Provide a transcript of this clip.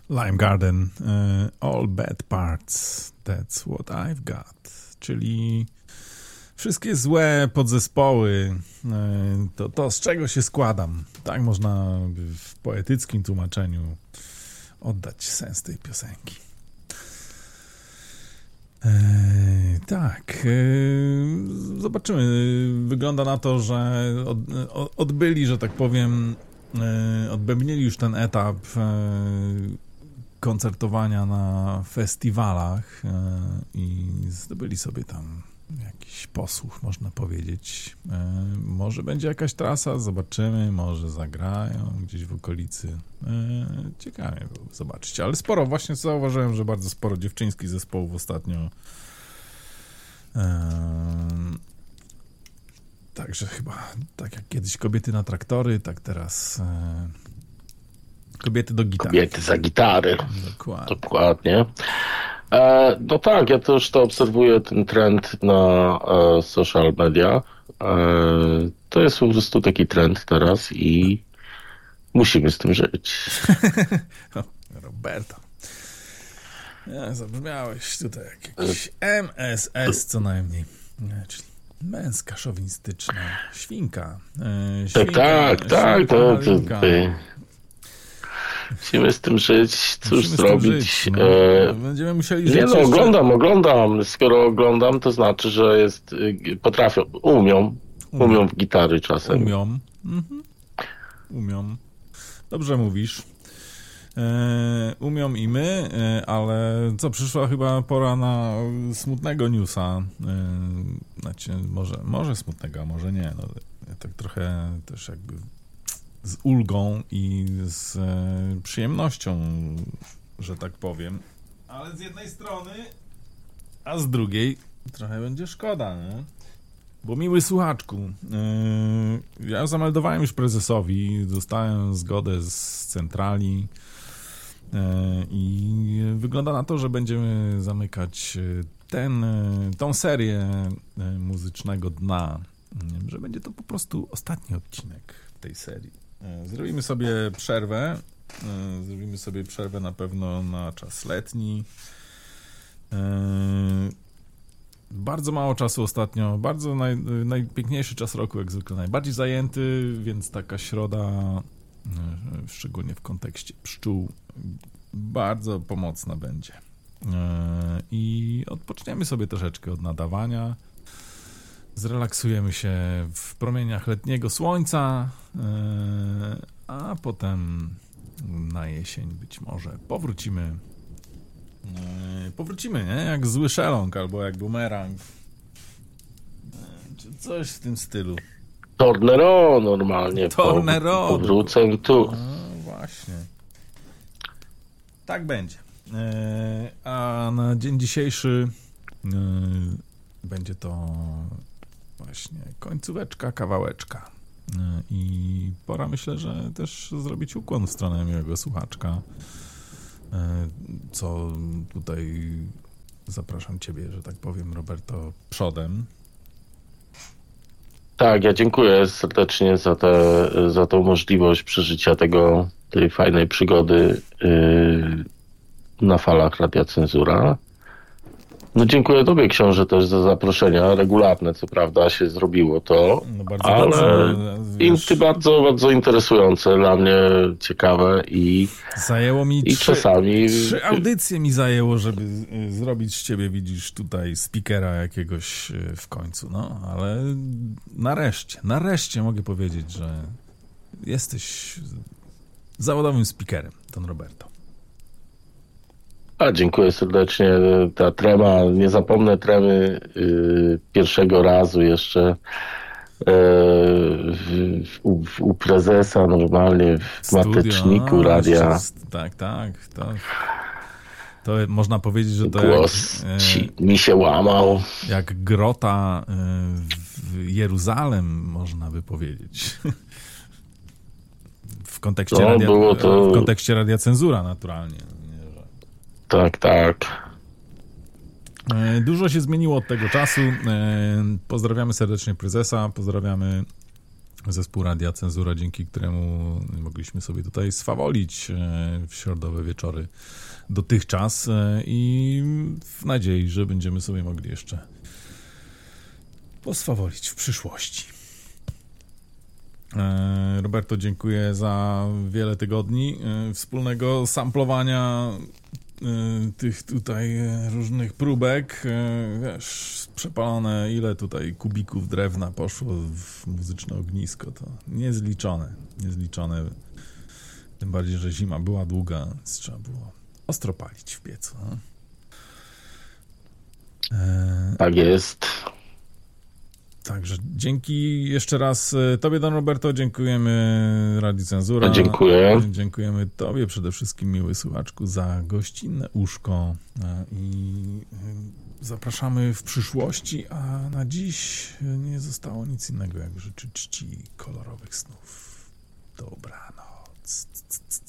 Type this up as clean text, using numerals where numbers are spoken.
Lime Garden, all bad parts, that's what I've got, czyli wszystkie złe podzespoły, to z czego się składam. Tak można w poetyckim tłumaczeniu oddać sens tej piosenki. Tak, zobaczymy. Wygląda na to, że odbyli, że tak powiem, odbębnili już ten etap koncertowania na festiwalach i zdobyli sobie tam jakiś posłuch, można powiedzieć. Może będzie jakaś trasa, zobaczymy, może zagrają gdzieś w okolicy. Ciekawie było zobaczyć, ale sporo, właśnie zauważyłem, że bardzo sporo dziewczyńskich zespołów ostatnio. Także chyba tak jak kiedyś kobiety na traktory, tak teraz kobiety do gitary. Kobiety za gitary. Dokładnie. No tak, ja też to obserwuję, ten trend na social media. To jest po prostu taki trend teraz i musimy z tym żyć. Roberto. Zabrzmiałeś tutaj jak jakiś MSS co najmniej. Czyli męska, szowinistyczna świnka. Tak. Musimy z tym żyć, cóż zrobić. Będziemy musieli żyć. Nie no, oglądam. Skoro oglądam, to znaczy, że potrafią, umią w gitary czasem. Umią. Dobrze mówisz. Umią i my, ale przyszła chyba pora na smutnego newsa. Znaczy, może smutnego, a może nie. No, ja tak trochę też jakby z ulgą i z przyjemnością, że tak powiem. Ale z jednej strony, a z drugiej trochę będzie szkoda, nie? Bo miły słuchaczku, ja zameldowałem już prezesowi, dostałem zgodę z centrali i wygląda na to, że będziemy zamykać tą serię muzycznego dna, że będzie to po prostu ostatni odcinek tej serii. Zrobimy sobie przerwę na pewno na czas letni. Bardzo mało czasu ostatnio, bardzo najpiękniejszy czas roku, jak zwykle najbardziej zajęty, więc taka środa, szczególnie w kontekście pszczół, bardzo pomocna będzie. I odpoczniemy sobie troszeczkę od nadawania, zrelaksujemy się w promieniach letniego słońca, a potem na jesień być może powrócimy, nie? Jak zły szeląg albo jak bumerang. Czy coś w tym stylu. Tornero normalnie. Powrócę tu. No właśnie. Tak będzie. A na dzień dzisiejszy będzie to właśnie końcóweczka, kawałeczka. I pora, myślę, że też zrobić ukłon w stronę miłego słuchaczka. Co tutaj zapraszam ciebie, że tak powiem, Roberto, przodem. Tak, ja dziękuję serdecznie za tą możliwość przeżycia tej fajnej przygody na falach Radia Cenzura. No dziękuję tobie, książę, też za zaproszenia. Regularne, co prawda, się zrobiło to, no bardzo ale dobrze, bardzo, bardzo interesujące, dla mnie ciekawe i zajęło mi czasami 3 audycje mi zajęło, żeby zrobić z ciebie, widzisz, tutaj speakera jakiegoś w końcu, no, ale nareszcie mogę powiedzieć, że jesteś zawodowym speakerem, Don Roberto. Dziękuję serdecznie. Ta trema, nie zapomnę tremy pierwszego razu jeszcze u prezesa normalnie w mateczniku radia. Tak. To można powiedzieć, że to głos mi się łamał. Jak grota w Jeruzalem, można by powiedzieć. W kontekście Radia Cenzura naturalnie. Tak. Dużo się zmieniło od tego czasu. Pozdrawiamy serdecznie prezesa, pozdrawiamy zespół Radia Cenzura, dzięki któremu mogliśmy sobie tutaj swawolić w środowe wieczory dotychczas i w nadziei, że będziemy sobie mogli jeszcze poswawolić w przyszłości. Roberto, dziękuję za wiele tygodni wspólnego samplowania tych tutaj różnych próbek. Wiesz, przepalone, ile tutaj kubików drewna poszło w muzyczne ognisko, to niezliczone. Tym bardziej, że zima była długa, więc trzeba było ostro palić w piecu. No? Tak jest. Także dzięki jeszcze raz Tobie, Don Roberto, dziękujemy Radiu Cenzura. Dziękuję. Dziękujemy Tobie przede wszystkim, miły słuchaczku, za gościnne uszko i zapraszamy w przyszłości, a na dziś nie zostało nic innego, jak życzyć Ci kolorowych snów. Dobranoc.